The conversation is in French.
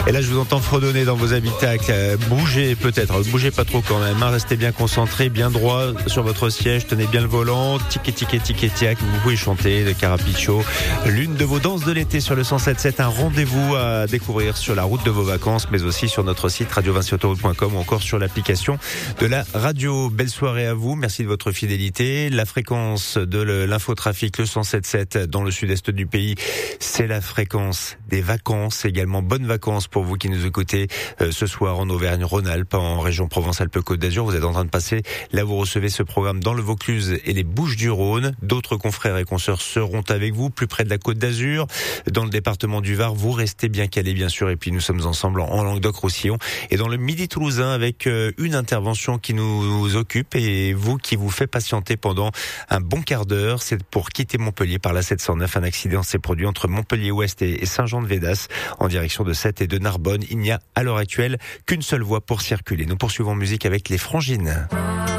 Et là, je vous entends fredonner dans vos habitacles. Bougez peut-être, bougez pas trop quand même. Restez bien concentrés, bien droit sur votre siège. Tenez bien le volant. Tic-tic-tic-tic-tic. Vous pouvez chanter de Carapicho. L'une de vos danses de l'été sur le 107.7. Un rendez-vous à découvrir sur la route de vos vacances, mais aussi sur notre site radio20autoroute.com ou encore sur l'application de la radio. Belle soirée à vous. Merci de votre fidélité. La fréquence de l'infotrafic, le 107.7 dans le sud-est du pays, c'est la fréquence des vacances. Également, bonnes vacances pour vous qui nous écoutez ce soir en Auvergne-Rhône-Alpes, en région Provence-Alpes-Côte d'Azur. Vous êtes en train de passer, là vous recevez ce programme dans le Vaucluse et les Bouches-du-Rhône. D'autres confrères et consoeurs seront avec vous, plus près de la Côte d'Azur, dans le département du Var. Vous restez bien calés, bien sûr. Et puis nous sommes ensemble en Languedoc-Roussillon et dans le Midi toulousain avec une intervention qui nous occupe et vous qui vous fait patienter pendant un bon quart d'heure. C'est pour quitter Montpellier par la 709. Un accident s'est produit entre Montpellier-Ouest et Saint-Jean-de-Védas en direction de Sète et de Narbonne. Il n'y a à l'heure actuelle qu'une seule voie pour circuler. Nous poursuivons en musique avec les Frangines.